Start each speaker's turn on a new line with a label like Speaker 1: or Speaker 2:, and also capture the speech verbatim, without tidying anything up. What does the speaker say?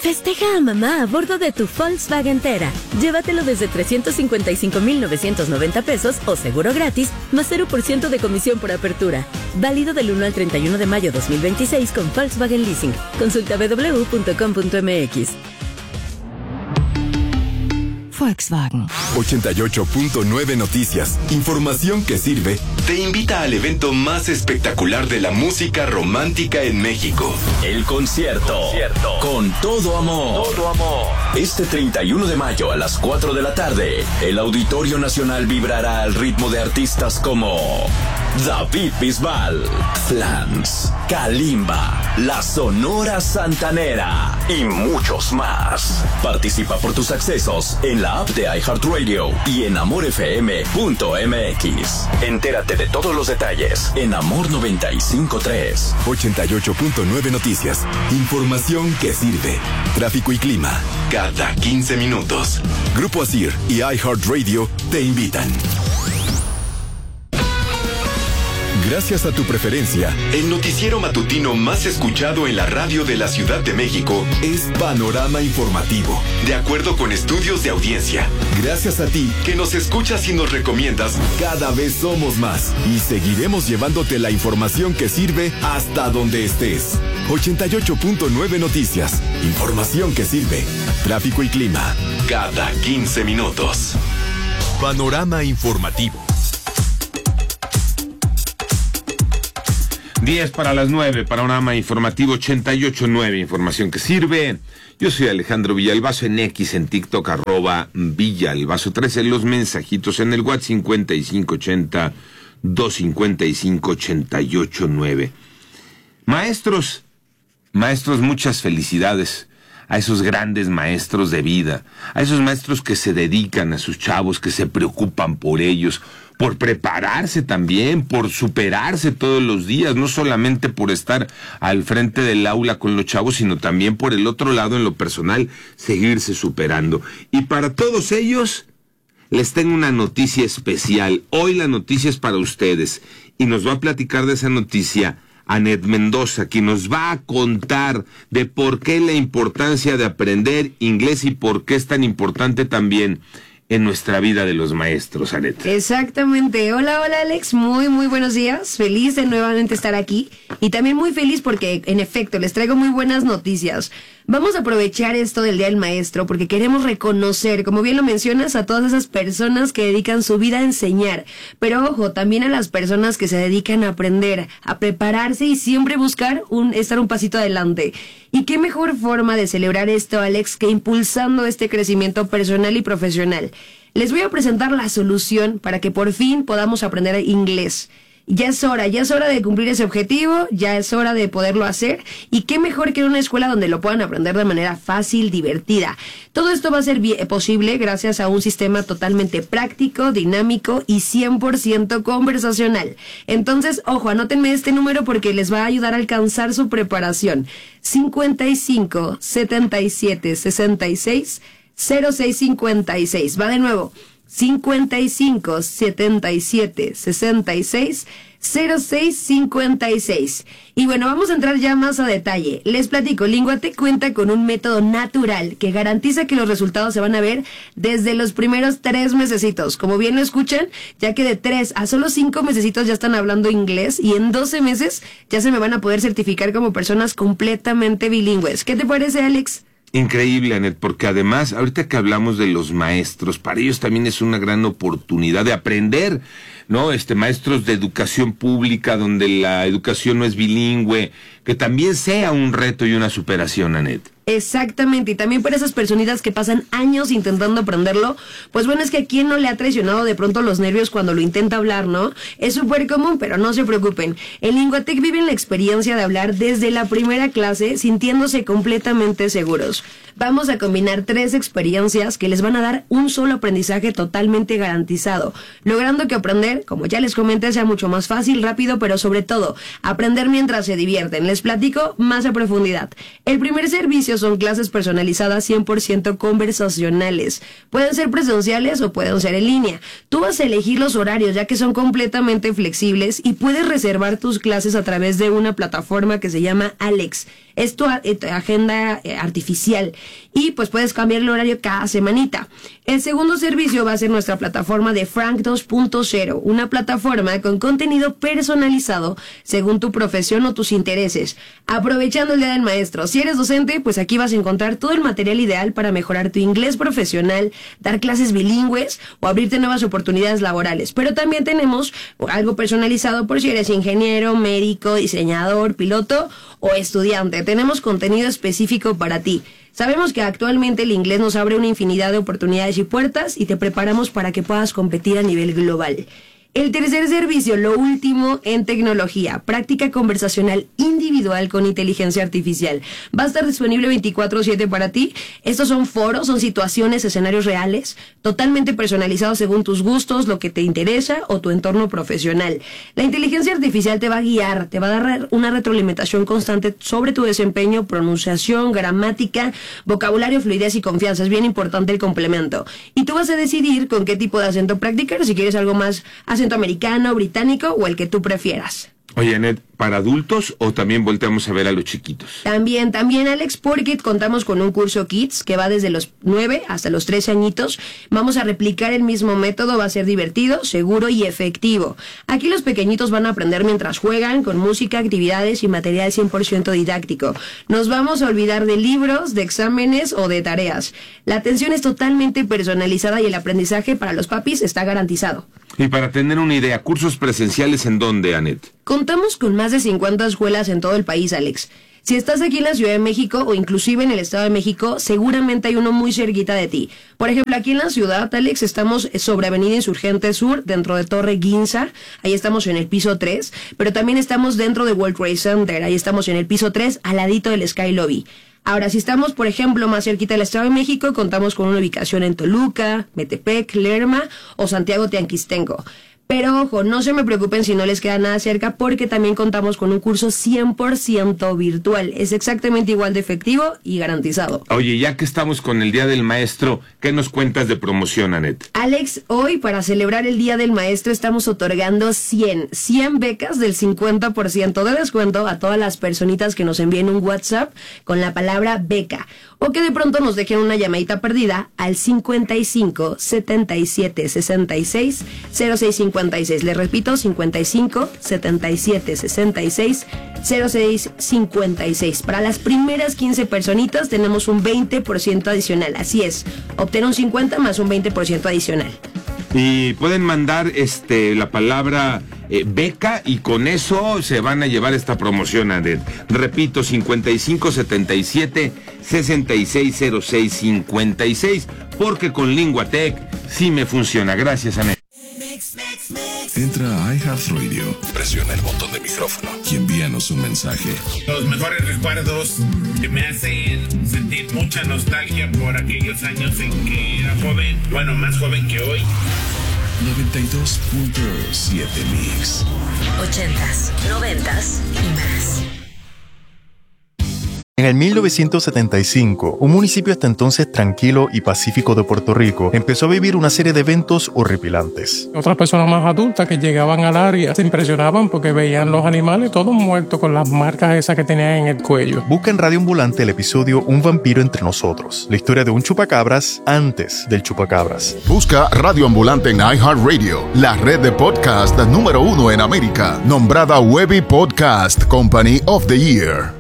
Speaker 1: Festeja a mamá a bordo de tu Volkswagen Tera. Llévatelo desde trescientos cincuenta y cinco mil novecientos noventa pesos o seguro gratis, más cero por ciento de comisión por apertura. Válido del uno al treinta y uno de mayo dos mil veintiséis con Volkswagen Leasing. Consulta doble u doble u doble u punto com punto m x.
Speaker 2: Volkswagen.
Speaker 3: ochenta y ocho punto nueve Noticias. Información que sirve. Te invita al evento más espectacular de la música romántica en México.
Speaker 4: El concierto. concierto. Con todo amor. Todo amor. Este treinta y uno de mayo a las cuatro de la tarde, el Auditorio Nacional vibrará al ritmo de artistas como David Bisbal, Flans, Kalimba, La Sonora Santanera y muchos más. Participa por tus accesos en la app de iHeartRadio y en amor f m punto m x. Entérate de todos los detalles en Amor noventa y cinco punto tres.
Speaker 3: ochenta y ocho punto nueve Noticias. Información que sirve. Tráfico y clima. Cada quince minutos. Grupo Asir y iHeartRadio te invitan. Gracias a tu preferencia, el noticiero matutino más escuchado en la radio de la Ciudad de México es Panorama Informativo, de acuerdo con estudios de audiencia. Gracias a ti, que nos escuchas y nos recomiendas, cada vez somos más y seguiremos llevándote la información que sirve hasta donde estés. ochenta y ocho punto nueve Noticias. Información que sirve. Tráfico y clima. Cada quince minutos. Panorama Informativo.
Speaker 5: diez para las nueve, panorama informativo ochenta y ocho punto nueve, información que sirve. Yo soy Alejandro Villalbazo, en X, en TikTok, arroba Villalbazo trece, los mensajitos en el WhatsApp cincuenta y cinco ochenta, doscientos cincuenta y cinco, ochenta y ocho nueve. Maestros, maestros, muchas felicidades a esos grandes maestros de vida, a esos maestros que se dedican a sus chavos, que se preocupan por ellos, por prepararse también, por superarse todos los días, no solamente por estar al frente del aula con los chavos, sino también por el otro lado, en lo personal, seguirse superando. Y para todos ellos, les tengo una noticia especial. Hoy la noticia es para ustedes, y nos va a platicar de esa noticia Anet Mendoza, quien nos va a contar de por qué la importancia de aprender inglés y por qué es tan importante también en nuestra vida de los maestros, Anet.
Speaker 6: Exactamente. Hola, hola, Alex. Muy, muy buenos días. Feliz de nuevamente estar aquí. Y también muy feliz porque, en efecto, les traigo muy buenas noticias. Vamos a aprovechar esto del Día del Maestro porque queremos reconocer, como bien lo mencionas, a todas esas personas que dedican su vida a enseñar. Pero ojo, también a las personas que se dedican a aprender, a prepararse y siempre buscar un, estar un pasito adelante. Y qué mejor forma de celebrar esto, Alex, que impulsando este crecimiento personal y profesional. Les voy a presentar la solución para que por fin podamos aprender inglés. Ya es hora, ya es hora de cumplir ese objetivo, ya es hora de poderlo hacer, y qué mejor que en una escuela donde lo puedan aprender de manera fácil, divertida. Todo esto va a ser posible gracias a un sistema totalmente práctico, dinámico y cien por ciento conversacional. Entonces, ojo, anótenme este número porque les va a ayudar a alcanzar su preparación. cincuenta y cinco, setenta y siete, sesenta y seis, cero seis cincuenta y seis. Va de nuevo. cincuenta y cinco, setenta y siete, sesenta y seis, cero seis cincuenta y seis. Y bueno, vamos a entrar ya más a detalle. Les platico, Linguatec cuenta con un método natural que garantiza que los resultados se van a ver desde los primeros tres mesecitos. Como bien lo escuchan, ya que de tres a solo cinco mesecitos ya están hablando inglés y en doce meses ya se me van a poder certificar como personas completamente bilingües. ¿Qué te parece, Alex?
Speaker 5: Increíble, Anet, porque además, ahorita que hablamos de los maestros, para ellos también es una gran oportunidad de aprender, ¿no? Este, maestros de educación pública, donde la educación no es bilingüe, que también sea un reto y una superación, Anet.
Speaker 6: Exactamente, y también para esas personitas que pasan años intentando aprenderlo, pues bueno, es que a quién no le ha traicionado de pronto los nervios cuando lo intenta hablar, ¿no? Es súper común, pero no se preocupen. En Linguatec viven la experiencia de hablar desde la primera clase, sintiéndose completamente seguros. Vamos a combinar tres experiencias que les van a dar un solo aprendizaje totalmente garantizado, logrando que aprender, como ya les comenté, sea mucho más fácil, rápido, pero sobre todo, aprender mientras se divierten. Les platico más a profundidad. El primer servicio son clases personalizadas cien por ciento conversacionales. Pueden ser presenciales o pueden ser en línea. Tú vas a elegir los horarios ya que son completamente flexibles y puedes reservar tus clases a través de una plataforma que se llama Alex. Es tu, a, tu agenda eh, artificial y pues puedes cambiar el horario cada semanita. El segundo servicio va a ser nuestra plataforma de Frank dos punto cero, una plataforma con contenido personalizado según tu profesión o tus intereses. Aprovechando el Día del Maestro, si eres docente, pues aquí vas a encontrar todo el material ideal para mejorar tu inglés profesional, dar clases bilingües o abrirte nuevas oportunidades laborales. Pero también tenemos algo personalizado por si eres ingeniero, médico, diseñador, piloto o estudiante. Tenemos contenido específico para ti. Sabemos que actualmente el inglés nos abre una infinidad de oportunidades y puertas y te preparamos para que puedas competir a nivel global. El tercer servicio, lo último en tecnología, práctica conversacional individual con inteligencia artificial. Va a estar disponible veinticuatro siete para ti. Estos son foros, son situaciones, escenarios reales, totalmente personalizados según tus gustos, lo que te interesa o tu entorno profesional. La inteligencia artificial te va a guiar, te va a dar una retroalimentación constante sobre tu desempeño, pronunciación, gramática, vocabulario, fluidez y confianza. Es bien importante el complemento. Y tú vas a decidir con qué tipo de acento practicar, si quieres algo más acento americano, británico o el que tú prefieras.
Speaker 5: Oye, Anet, ¿para adultos o también volteamos a ver a los chiquitos?
Speaker 6: También, también, Alex, porque contamos con un curso Kids que va desde los nueve hasta los trece añitos. Vamos a replicar el mismo método, va a ser divertido, seguro y efectivo. Aquí los pequeñitos van a aprender mientras juegan, con música, actividades y material cien por ciento didáctico. Nos vamos a olvidar de libros, de exámenes o de tareas. La atención es totalmente personalizada y el aprendizaje para los papis está garantizado.
Speaker 5: Y para tener una idea, ¿cursos presenciales en dónde, Anet?
Speaker 6: Contamos con más de cincuenta escuelas en todo el país, Alex. Si estás aquí en la Ciudad de México o inclusive en el Estado de México, seguramente hay uno muy cerquita de ti. Por ejemplo, aquí en la ciudad, Alex, estamos sobre Avenida Insurgente Sur, dentro de Torre Ginza. Ahí estamos en el piso tres, pero también estamos dentro de World Trade Center. Ahí estamos en el piso tres, al ladito del Sky Lobby. Ahora, si estamos, por ejemplo, más cerquita del Estado de México, contamos con una ubicación en Toluca, Metepec, Lerma o Santiago Tianquistenco. Pero ojo, no se me preocupen si no les queda nada cerca porque también contamos con un curso cien por ciento virtual. Es exactamente igual de efectivo y garantizado.
Speaker 5: Oye, ya que estamos con el Día del Maestro, ¿qué nos cuentas de promoción, Anet?
Speaker 6: Alex, hoy para celebrar el Día del Maestro estamos otorgando cien, cien becas del cincuenta por ciento de descuento a todas las personitas que nos envíen un WhatsApp con la palabra beca. O que de pronto nos dejen una llamadita perdida al cincuenta y cinco, setenta y siete, sesenta y seis, cero seis cincuenta y seis. Les repito, cincuenta y cinco, setenta y siete, sesenta y seis, cero seis cincuenta y seis. Para las primeras quince personitas tenemos un veinte por ciento adicional. Así es, obtener un cincuenta más un veinte por ciento adicional.
Speaker 5: Y pueden mandar este la palabra eh, beca y con eso se van a llevar esta promoción, Anet. Repito, cincuenta y cinco, setenta y siete, sesenta y seis, cero seis cincuenta y seis, porque con Linguatec sí me funciona. Gracias, Anet.
Speaker 7: Entra a iHeartRadio, presiona el botón de micrófono y envíanos un mensaje.
Speaker 8: Los mejores recuerdos que me hacen sentir mucha nostalgia por aquellos años en que era joven, bueno, más joven que hoy.
Speaker 7: noventa y dos punto siete Mix.
Speaker 1: Ochentas, noventas y más.
Speaker 9: En el mil novecientos setenta y cinco, un municipio hasta entonces tranquilo y pacífico de Puerto Rico empezó a vivir una serie de eventos horripilantes.
Speaker 10: Otras personas más adultas que llegaban al área se impresionaban porque veían los animales todos muertos con las marcas esas que tenían en el cuello.
Speaker 9: Busca en Radio Ambulante el episodio Un vampiro entre nosotros, la historia de un chupacabras antes del chupacabras.
Speaker 11: Busca Radio Ambulante en iHeartRadio, la red de podcast número uno en América, nombrada Webby Podcast Company of the Year.